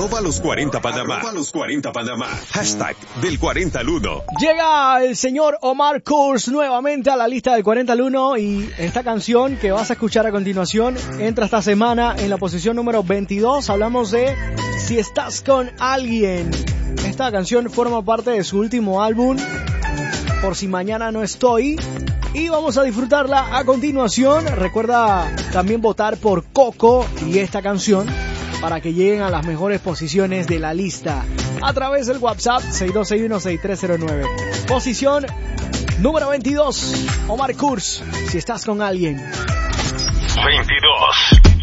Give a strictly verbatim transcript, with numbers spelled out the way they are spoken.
Arroba los cuarenta Panamá. Arroba los cuarenta Panamá. Hashtag del cuarenta al uno. Llega el señor Omar Kurz nuevamente a la lista del cuarenta al uno y esta canción que vas a escuchar a continuación entra esta semana en la posición número veintidós. Hablamos de Si estás con alguien. Esta canción forma parte de su último álbum, Por si mañana no estoy. Y vamos a disfrutarla a continuación. Recuerda también votar por Coco y esta canción para que lleguen a las mejores posiciones de la lista a través del WhatsApp seis dos seis uno seis tres cero nueve. Posición número veintidós, Omar Kurz, Si estás con alguien. veintidós.